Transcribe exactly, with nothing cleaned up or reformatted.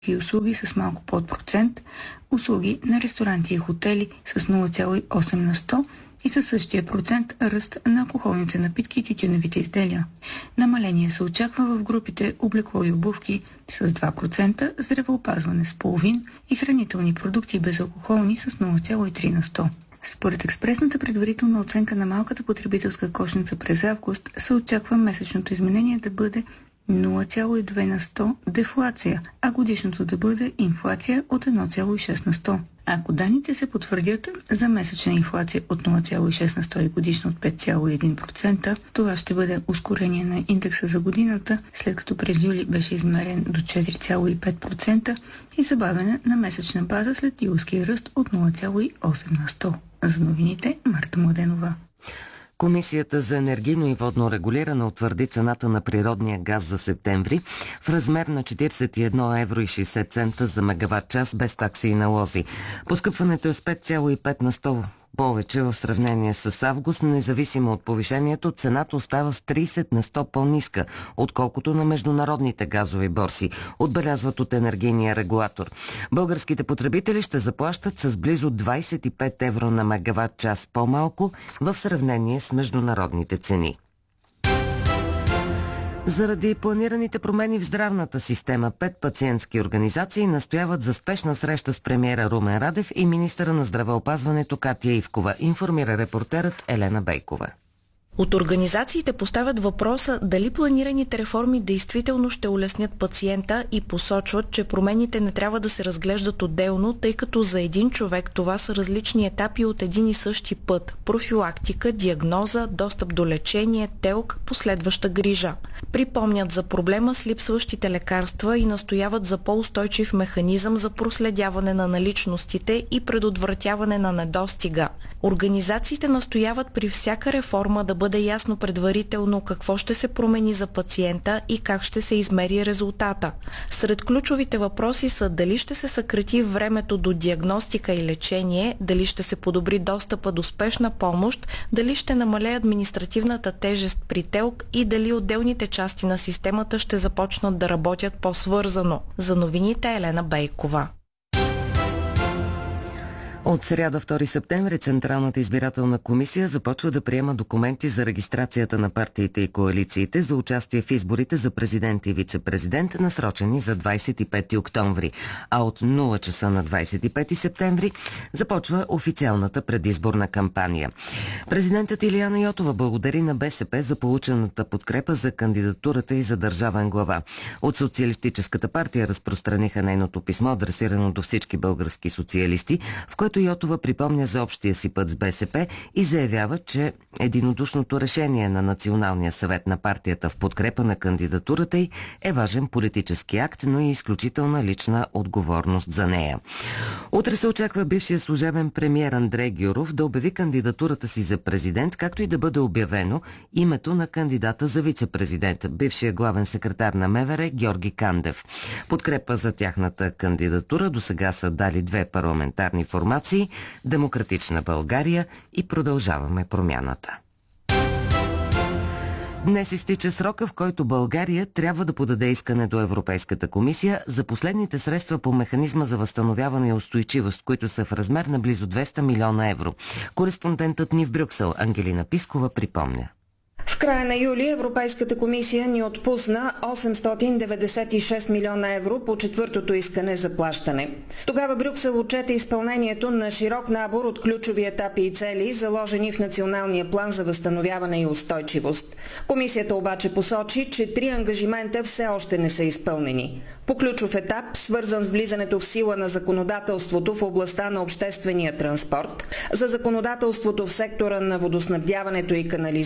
и услуги с малко под процент, услуги на ресторанти и хотели с нула цяло и осем на сто и със същия процент ръст на алкохолните напитки и тютюневите изделия. Намаление се очаква в групите облекло и обувки с два процента, здравеопазване с половин и хранителни продукти безалкохолни с нула цяло и три на сто. Според експресната предварителна оценка на малката потребителска кошница през август се очаква месечното изменение да бъде нула цяло и две на сто дефлация, а годишното да бъде инфлация от едно цяло и шест на сто. Ако данните се потвърдят за месечна инфлация от нула цяло и шест на сто и годишно от пет цяло и един процента, това ще бъде ускорение на индекса за годината, след като през юли беше измерен до четири цяло и пет процента и забавяне на месечна база след юлския ръст от нула цяло и осем на сто. За новините Марта Младенова. Комисията за енергийно и водно регулиране утвърди цената на природния газ за септември в размер на четиридесет и едно евро и шейсет цента за мегаватт час без такси и налози. Поскъпването е с пет цяло и пет на сто повече в сравнение с август. Независимо от повишението, цената остава с тридесет на сто по-ниска, отколкото на международните газови борси, отбелязват от енергийния регулатор. Българските потребители ще заплащат с близо двадесет и пет евро на мегаватт час по-малко в сравнение с международните цени. Заради планираните промени в здравната система, пет пациентски организации настояват за спешна среща с премиера Румен Радев и министъра на здравеопазването Катя Ивкова, информира репортерът Елена Бейкова. От организациите поставят въпроса дали планираните реформи действително ще улеснят пациента и посочват, че промените не трябва да се разглеждат отделно, тъй като за един човек това са различни етапи от един и същи път – профилактика, диагноза, достъп до лечение, телк, последваща грижа. Припомнят за проблема с липсващите лекарства и настояват за по-устойчив механизъм за проследяване на наличностите и предотвратяване на недостига. Организациите настояват при всяка реформа да бъде ясно предварително какво ще се промени за пациента и как ще се измери резултата. Сред ключовите въпроси са дали ще се съкрати времето до диагностика и лечение, дали ще се подобри достъпа до спешна помощ, дали ще намалее административната тежест при телк и дали отделните части на системата ще започнат да работят по-свързано. За новините Елена Бейкова. От сряда втори септември Централната избирателна комисия започва да приема документи за регистрацията на партиите и коалициите за участие в изборите за президент и вице-президент, насрочени за двадесет и пети октомври, а от нула часа на двадесет и пети септември започва официалната предизборна кампания. Президентът Илияна Йотова благодари на БСП за получената подкрепа за кандидатурата и за държавен глава. От Социалистическата партия разпространиха нейното писмо, адресирано до всички български социалисти, в което Йотова припомня за общия си път с БСП и заявява, че единодушното решение на Националния съвет на партията в подкрепа на кандидатурата й е важен политически акт, но и изключителна лична отговорност за нея. Утре се очаква бившия служебен премиер Андрей Гюров да обяви кандидатурата си за президент, както и да бъде обявено името на кандидата за вице-президент, бившия главен секретар на МВР Георги Кандев. Подкрепа за тяхната кандидатура досега са дали две парламентарни формации – Демократична България и Продължаваме промяната. Днес изтича срока, в който България трябва да подаде искане до Европейската комисия за последните средства по механизма за възстановяване и устойчивост, които са в размер на близо двеста милиона евро. Кореспондентът ни в Брюксел Ангелина Пискова припомня. В края на юли Европейската комисия ни отпусна осемстотин деветдесет и шест милиона евро по четвъртото искане за плащане. Тогава Брюксел отчете изпълнението на широк набор от ключови етапи и цели, заложени в Националния план за възстановяване и устойчивост. Комисията обаче посочи, че три ангажимента все още не са изпълнени. По ключов етап, свързан с влизането в сила на законодателството в областта на обществения транспорт, за законодателството в сектора на водоснабдяването и канализацията,